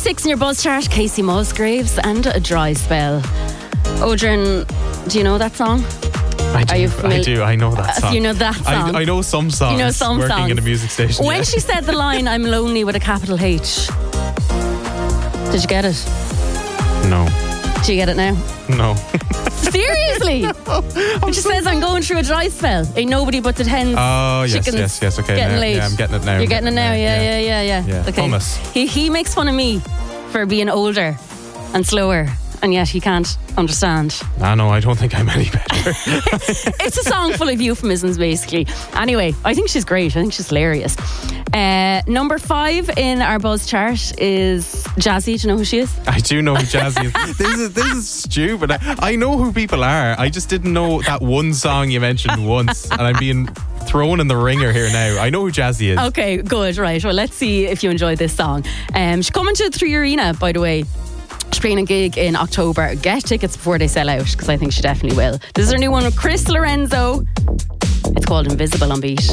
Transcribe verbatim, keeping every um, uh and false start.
six in your buzz chart, Casey Musgraves and A Dry Spell. Odrin, do you know that song? I do, Are you I familiar? do, I know that song. You know that song? I, I know some songs. You know some working songs. in a music station. When yeah. she said the line, I'm lonely with a capital H, did you get it? No. Do you get it now? No. Seriously? When she says, I'm going through a dry spell. Ain't nobody but the hens. Oh, yes, chickens yes, yes. Okay. Getting now, laid. Yeah, I'm getting it now. You're getting it now, yeah, yeah, yeah, yeah. Yeah. Okay. Hummus. He, he makes fun of me for being older and slower, and yet he can't understand. Ah, no, I don't think I'm any better. It's a song full of euphemisms, basically. Anyway, I think she's great. I think she's hilarious. Uh, number five in our buzz chart is Jazzy. Do you know who she is? I do know who Jazzy is. This is this is stupid. I, I know who people are. I just didn't know that one song you mentioned once, and I'm being thrown in the ringer here now. I know who Jazzy is. Okay, good, right. Well, let's see if you enjoyed this song. Um, she's coming to the Three Arena, by the way. She's playing a gig in October. Get tickets before they sell out, because I think she definitely will. This is her new one with Chris Lorenzo. It's called Invisible on Beat.